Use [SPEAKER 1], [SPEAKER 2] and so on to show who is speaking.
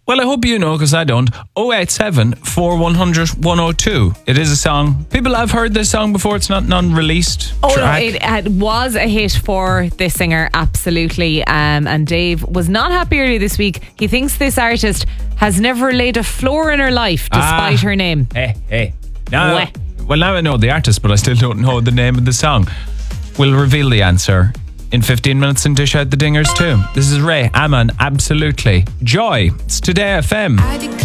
[SPEAKER 1] Well, I hope you know, because I don't. 087 4100 102. It is a song. People have heard this song before. It's not an unreleased track.
[SPEAKER 2] No, it was a hit for this singer, absolutely. And Dave was not happy earlier this week. He thinks this artist has never laid a floor in her life, despite her name.
[SPEAKER 1] Hey. Now I know the artist, but I still don't know the name of the song. We'll reveal the answer in 15 minutes and dish out the dingers too. This is Ray Aman, absolutely. Joy. It's Today FM.